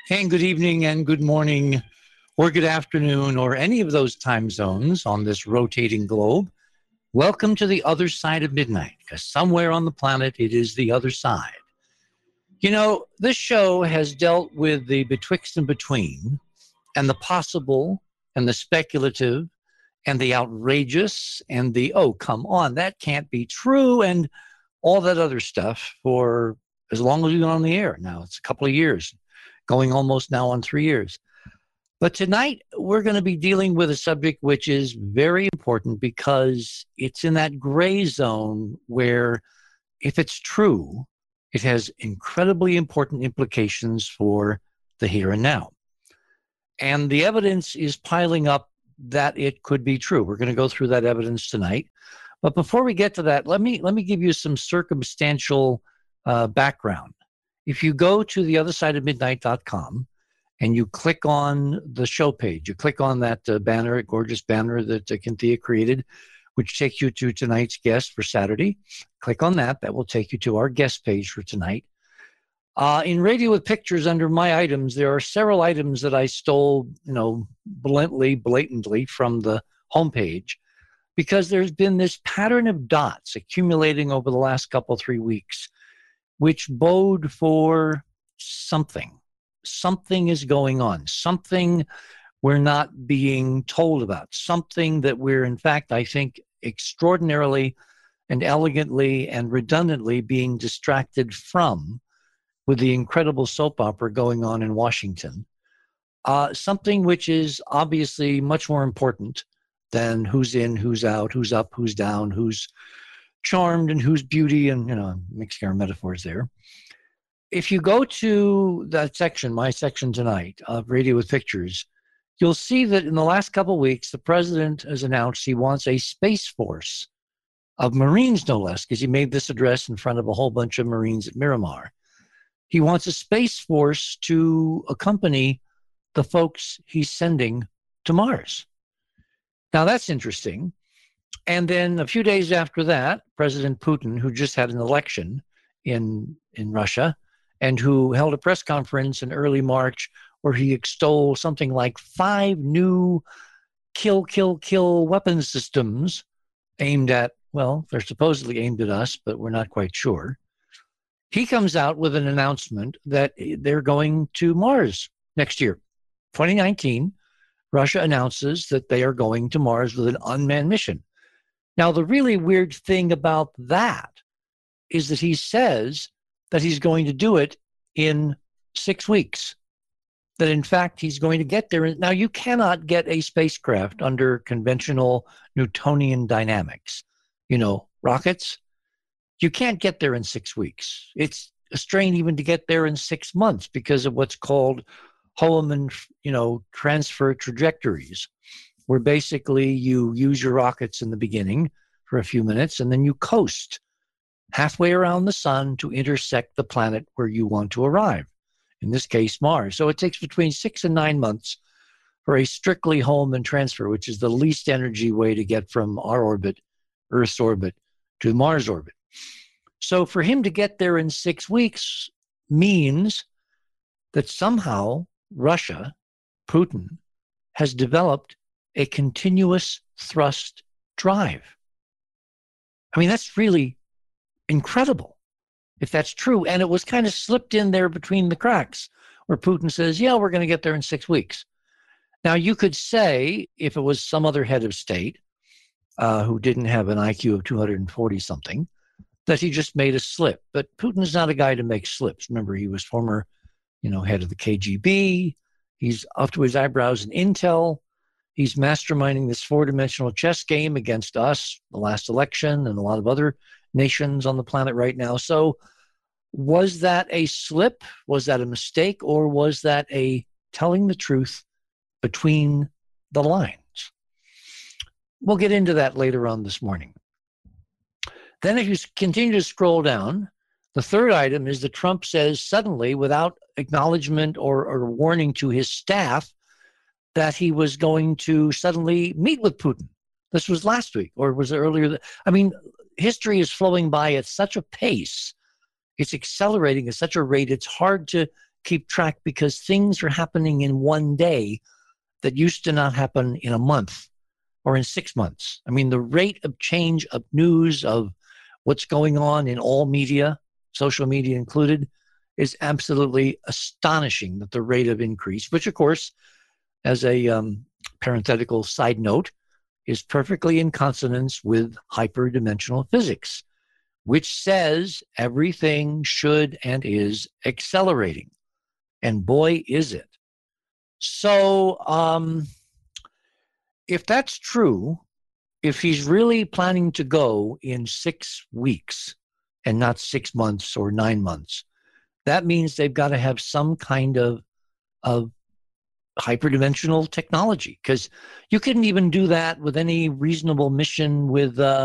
And good evening and good morning or good afternoon or any of those time zones on this rotating globe. Welcome to the other side of midnight, because somewhere on the planet it is the other side. You know, this show has dealt with the betwixt and between and the possible and the speculative and the outrageous and the, oh, come on, that can't be true, and all that other stuff for as long as we've been on the air. Now it's a couple of years, going almost now on 3 years. But tonight, we're going to be dealing with a subject which is very important because it's in that gray zone where, if it's true, it has incredibly important implications for the here and now. And the evidence is piling up that it could be true. We're going to go through that evidence tonight. But before we get to that, let me give you some circumstantial background. If you go to theothersideofmidnight.com and you click on the show page, you click on that banner, gorgeous banner that Cynthia created, which takes you to tonight's guest for Saturday. Click on that. That will take you to our guest page for tonight. In Radio with Pictures, under my items, there are several items that I stole, blatantly from the homepage, because there's been this pattern of dots accumulating over the last couple, 3 weeks, which bode for something. Something is going on, something we're not being told about, something that we're, in fact, I think, extraordinarily and elegantly and redundantly being distracted from with the incredible soap opera going on in Washington. Something which is obviously much more important than who's in, who's out, who's up, who's down, who's charmed and who's beauty, and, mixing our metaphors there. If you go to that section, my section tonight of Radio with Pictures, you'll see that in the last couple of weeks, the president has announced he wants a space force of Marines, no less, because he made this address in front of a whole bunch of Marines at Miramar. He wants a space force to accompany the folks he's sending to Mars. Now, that's interesting. And then a few days after that, President Putin, who just had an election in Russia and who held a press conference in early March where he extolled something like 5 new kill weapons systems aimed at, well, they're supposedly aimed at us, but we're not quite sure. He comes out with an announcement that they're going to Mars next year. 2019, Russia announces that they are going to Mars with an unmanned mission. Now, the really weird thing about that is that he says that he's going to do it in 6 weeks, that in fact he's going to get there. Now, you cannot get a spacecraft under conventional Newtonian dynamics. Rockets, you can't get there in 6 weeks. It's a strain even to get there in 6 months because of what's called Hohmann, transfer trajectories, where basically you use your rockets in the beginning for a few minutes and then you coast halfway around the sun to intersect the planet where you want to arrive, in this case, Mars. So it takes between 6 and 9 months for a strictly Hohmann transfer, which is the least energy way to get from our orbit, Earth's orbit, to Mars orbit. So for him to get there in 6 weeks means that somehow Russia, Putin, has developed a continuous thrust drive. I mean, that's really incredible if that's true. And it was kind of slipped in there between the cracks where Putin says, yeah, we're going to get there in 6 weeks. Now, you could say if it was some other head of state who didn't have an IQ of 240 something, that he just made a slip. But Putin is not a guy to make slips. Remember, he was former, head of the KGB. He's up to his eyebrows in intel. He's masterminding this 4-dimensional chess game against us, the last election, and a lot of other nations on the planet right now. So was that a slip? Was that a mistake? Or was that a telling the truth between the lines? We'll get into that later on this morning. Then if you continue to scroll down, the third item is that Trump says suddenly, without acknowledgement or warning to his staff, that he was going to suddenly meet with Putin. This was last week, or was it earlier? I mean, history is flowing by at such a pace. It's accelerating at such a rate. It's hard to keep track because things are happening in one day that used to not happen in a month or in 6 months. I mean, the rate of change of news, of what's going on in all media, social media included, is absolutely astonishing, that the rate of increase, which of course, as a parenthetical side note, is perfectly in consonance with hyperdimensional physics, which says everything should and is accelerating. And boy, is it. So if that's true, if he's really planning to go in 6 weeks and not 6 months or 9 months, that means they've got to have some kind of hyperdimensional technology, because you couldn't even do that with any reasonable mission with